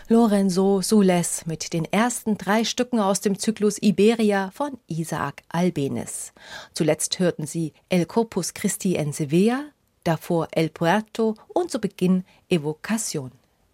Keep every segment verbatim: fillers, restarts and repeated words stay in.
Lorenzo Soules mit den ersten drei Stücken aus dem Zyklus Iberia von Isaac Albéniz. Zuletzt hörten Sie El Corpus Christi en Sevilla, davor El Puerto und zu Beginn Evocación.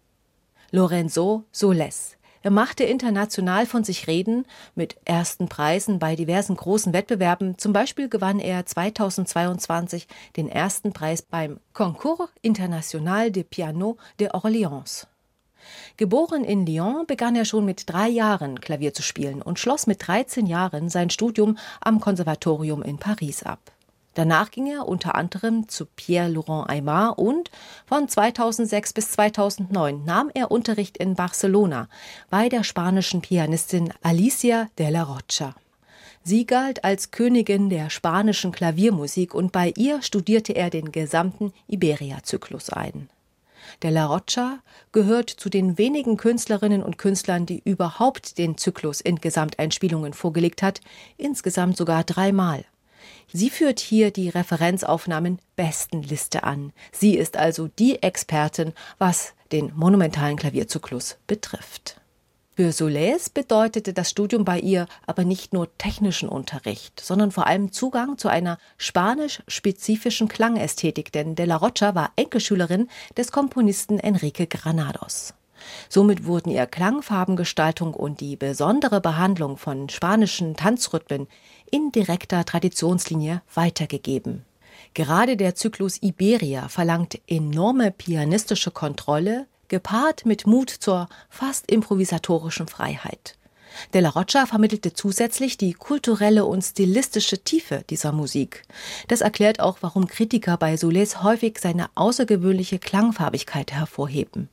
Lorenzo Soules. Er machte international von sich reden mit ersten Preisen bei diversen großen Wettbewerben. Zum Beispiel gewann er zweitausendzweiundzwanzig den ersten Preis beim Concours International de Piano de Orléans. Geboren in Lyon, begann er schon mit drei Jahren Klavier zu spielen und schloss mit dreizehn Jahren sein Studium am Konservatorium in Paris ab. Danach ging er unter anderem zu Pierre-Laurent Aimard und von zweitausendsechs bis zweitausendneun nahm er Unterricht in Barcelona bei der spanischen Pianistin Alicia de la Rocha. Sie galt als Königin der spanischen Klaviermusik und bei ihr studierte er den gesamten Iberia-Zyklus ein. De la Rocha gehört zu den wenigen Künstlerinnen und Künstlern, die überhaupt den Zyklus in Gesamteinspielungen vorgelegt hat, insgesamt sogar dreimal. Sie führt hier die Referenzaufnahmen Bestenliste an. Sie ist also die Expertin, was den monumentalen Klavierzyklus betrifft. Für Soules bedeutete das Studium bei ihr aber nicht nur technischen Unterricht, sondern vor allem Zugang zu einer spanisch-spezifischen Klangästhetik, denn De la Rocha war Enkelschülerin des Komponisten Enrique Granados. Somit wurden ihr Klangfarbengestaltung und die besondere Behandlung von spanischen Tanzrhythmen in direkter Traditionslinie weitergegeben. Gerade der Zyklus Iberia verlangt enorme pianistische Kontrolle, gepaart mit Mut zur fast improvisatorischen Freiheit. De la Rocha vermittelte zusätzlich die kulturelle und stilistische Tiefe dieser Musik. Das erklärt auch, warum Kritiker bei Soules häufig seine außergewöhnliche Klangfarbigkeit hervorheben.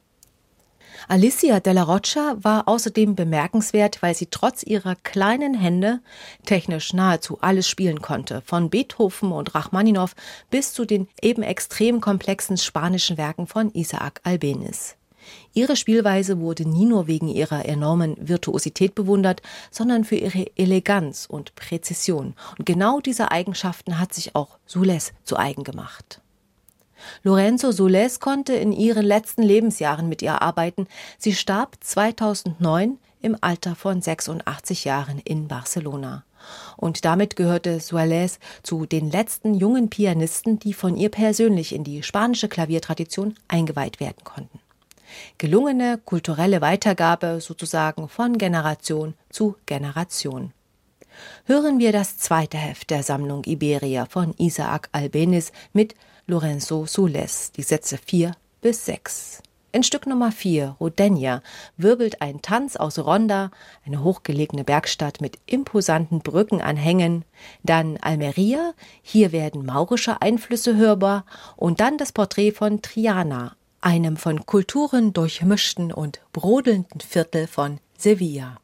Alicia de la Rocha war außerdem bemerkenswert, weil sie trotz ihrer kleinen Hände technisch nahezu alles spielen konnte, von Beethoven und Rachmaninow bis zu den eben extrem komplexen spanischen Werken von Isaac Albéniz. Ihre Spielweise wurde nie nur wegen ihrer enormen Virtuosität bewundert, sondern für ihre Eleganz und Präzision. Und genau diese Eigenschaften hat sich auch Soules zu eigen gemacht. Lorenzo Soules konnte in ihren letzten Lebensjahren mit ihr arbeiten. Sie starb zweitausendneun im Alter von sechsundachtzig Jahren in Barcelona. Und damit gehörte Soules zu den letzten jungen Pianisten, die von ihr persönlich in die spanische Klaviertradition eingeweiht werden konnten. Gelungene kulturelle Weitergabe sozusagen von Generation zu Generation. Hören wir das zweite Heft der Sammlung Iberia von Isaac Albéniz mit Lorenzo Soules, die Sätze vier bis sechs. In Stück Nummer vier, Rodenia, wirbelt ein Tanz aus Ronda, eine hochgelegene Bergstadt mit imposanten Brückenanhängen, dann Almeria, hier werden maurische Einflüsse hörbar und dann das Porträt von Triana, einem von Kulturen durchmischten und brodelnden Viertel von Sevilla.